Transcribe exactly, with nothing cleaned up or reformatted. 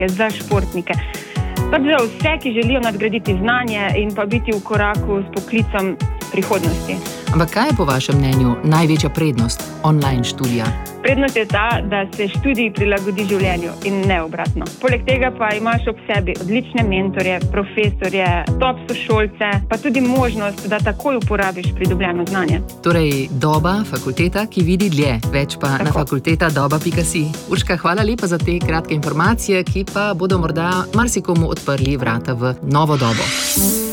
za športnike. Pač za vse, ki želijo nadgraditi znanje in pa biti v koraku s poklicem prihodnosti. Ampak kaj je po vašem mnenju največja prednost online študija? Prednost je ta, da se študij prilagodi življenju in ne obratno. Poleg tega pa imaš ob sebi odlične mentorje, profesorje, top sošolce, pa tudi možnost, da takoj uporabiš pridobljeno znanje. Torej, doba, fakulteta, ki vidi dlje, več pa Tako. na fakulteta doba pika si. Urška, hvala lepa za te kratke informacije, ki pa bodo morda marsikomu odprli vrata v novo dobo.